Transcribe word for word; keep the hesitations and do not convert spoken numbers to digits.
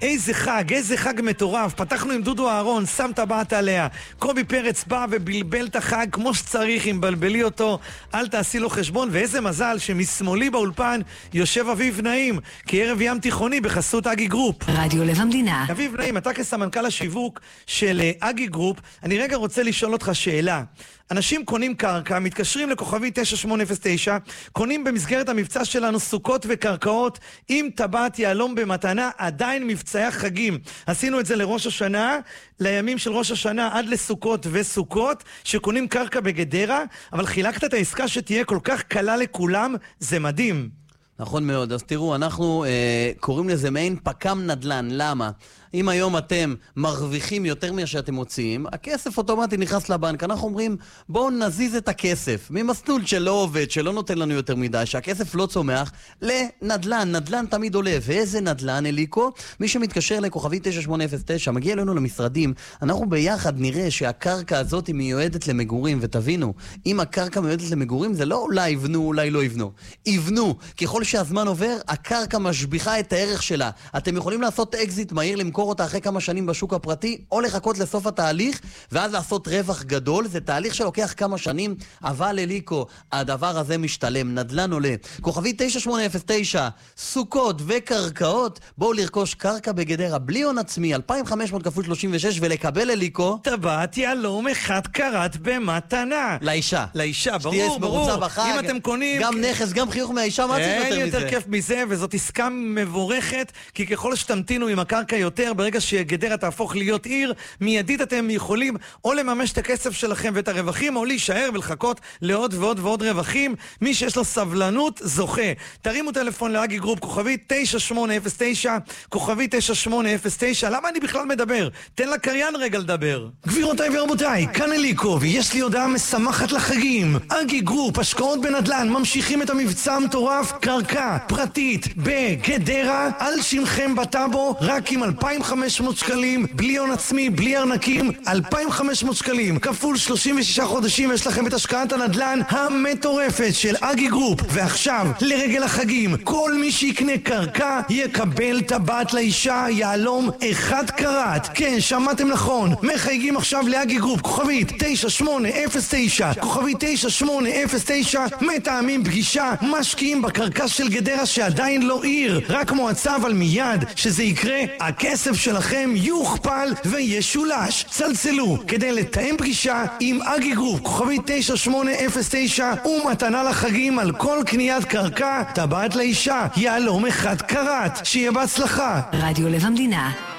איזה חג, איזה חג מטורף. פתחנו עם דודו אהרון, שם טבעת עליה. קובי פרץ בא ובלבל את החג כמו שצריך, אם בלבלי אותו, אל תעשי לו חשבון. ואיזה מזל שמשמאלי באולפן יושב אביב נעים, כערב ים תיכוני בחסות אגי גרופ. רדיו לב המדינה. אביב נעים, אתה כסמנכ"ל השיווק של אגי גרופ, אני רגע רוצה לשאול אותך שאלה. אנשים קונים קרקע, מתקשרים לכוכבי תשע שמונה אפס תשע, קונים במסגרת המבצע שלנו סוכות וקרקעות עם טבעת יהלום במתנה, עדיין מבצעי החגים. עשינו את זה לראש השנה, לימים של ראש השנה עד לסוכות וסוכות, שקונים קרקע בגדרה, אבל חילקת את העסקה שתהיה כל כך קלה לכולם, זה מדהים. נכון מאוד, אז תראו, אנחנו אה, קוראים לזה מעין פקם נדלן, למה? אם היום אתם מרוויחים יותר ממה שאתם מוציאים, הכסף אוטומטי נכנס לבנק. אנחנו אומרים, בואו נזיז את הכסף ממסלול שלא עובד, שלא נותן לנו יותר מדי, שהכסף לא צומח, לנדלן. נדלן תמיד עולה. ואיזה נדלן, אליקו? מי שמתקשר לכוכבי תשע שמונה אפס תשע, מגיע אלינו למשרדים, אנחנו ביחד נראה שהקרקע הזאת היא מיועדת למגורים, ותבינו, אם הקרקע מיועדת למגורים, זה לא אולי יבנו, אולי לא יבנו. יבנו. ככל שהזמן עובר, הקרקע משביחה את הערך שלה. אתם יכולים לעשות אקזיט מהיר למכור אותה אחרי כמה שנים בשוק הפרטי, או לחכות לסוף התהליך, ואז לעשות רווח גדול. זה תהליך שלוקח כמה שנים, אבל אליקו, הדבר הזה משתלם, נדלן עולה. כוכבי תשע שמונה אפס תשע, סוכות וקרקעות, בואו לרכוש קרקע בגדרה, בלי הון עצמי, אלפיים וחמש מאות כפול שלושים ושש, ולקבל אליקו טבעת יהלום אחד קרת במתנה. לאישה. לאישה, ברור, ברור. בחג, אם אתם קונים... גם נכס, גם חיוך מהאישה, מה צריך יותר מזה? אין יותר כיף מזה, וזאת עסקה מבורכת, כי ככל שתמתינו עם הקרקע יותר, ברגע שגדרה תהפוך להיות עיר, מיידית אתם יכולים או לממש את הכסף שלכם ואת הרווחים, או להישאר ולחכות לעוד ועוד ועוד רווחים. מי שיש לו סבלנות, זוכה. תרימו טלפון לאגי גרופ, כוכבי תשע שמונה אפס תשע, כוכבי תשע שמונה אפס תשע. למה אני בכלל מדבר? תן לקריין רגע לדבר. גבירותיי ורבותיי, כאן אליקו, ויש לי הודעה משמחת לחגים. אגי גרופ, השקעות בנדל"ן, ממשיכים את המבצע המטורף, קרקע פרטית בגדרה, על שמכם בטאבו, רק עם אלפיים וחמש מאות שקלים, בלי הון עצמי, בלי ארנקים, אלפיים וחמש מאות שקלים, כפול שלושים ושישה חודשים, יש לכם את השקעת הנדל"ן המטורפת של אגי גרופ. ועכשיו, לרגל החגים, כל מי שיקנה קרקע יקבל טבעת לאישה יהלום אחד קרת. כן, שמעתם נכון, מחייגים עכשיו לאגי גרופ, כוכבית תשע שמונה אפס תשע, כוכבית תשע שמונה אפס תשע, מתאמים פגישה, משקיעים בקרקע של גדרה שעדיין לא עיר, רק מועצה, אבל מיד שזה יקרה, הכסף שלכם יוכפל וישולש. צלצלו כדי לתאם פגישה עם אגי גרופ, כוכבי תשע שמונה אפס תשע, ומתנה לחגים על כל קניית קרקע, טבעת לאישה יהלום אחד קרת. שיהיה בהצלחה. רדיו לב המדינה.